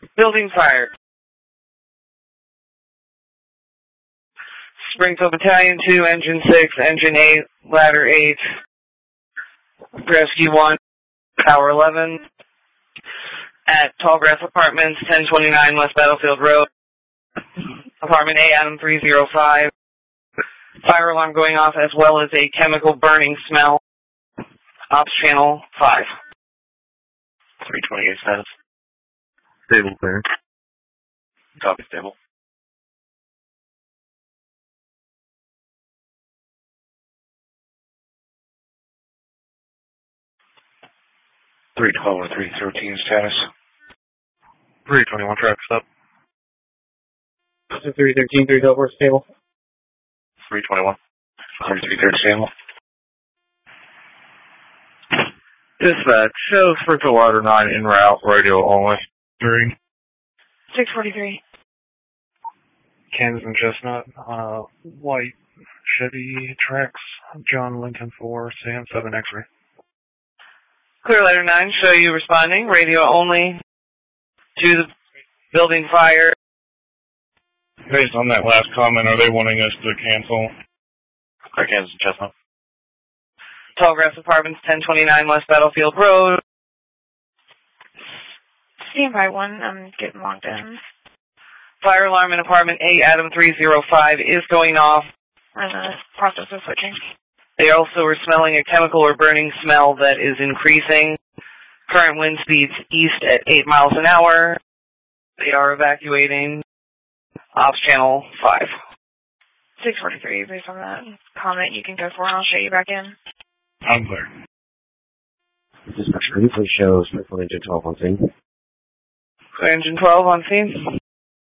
Building fire. Springfield Battalion 2, Engine 6, Engine 8, Ladder 8, Rescue 1, Tower 11, at Tallgrass Apartments, 1029 West Battlefield Road, Apartment A, Adam 305. Fire alarm going off as well as a chemical burning smell. Ops channel 5. 328 status. Stable clear. Copy, stable. .312 or 313 status. 321 track stop. 313, 304 stable. 321. 330 stable. Dispatch, show Springfield Ladder 9 en route, radio only. 3. 643. Kansas and Chestnut, white Chevy Trax, John Lincoln 4, Sam 7 X-ray. Clear Ladder 9, show you responding, radio only to the building fire. Based on that last comment, are they wanting us to cancel? Kansas and Chestnut. Tallgrass Apartments, 1029 West Battlefield Road. Standby 1, I'm getting logged in. Fire alarm in Apartment A, Adam 305 is going off. I'm in the process of switching. They also are smelling a chemical or burning smell that is increasing. Current wind speeds east at 8 miles an hour. They are evacuating. Ops channel 5. 643, based on that comment, you can go for it, and I'll show you back in. I'm clear. Dispatch ready for shows, Springfield Engine 12 on scene. Engine 12 on scene.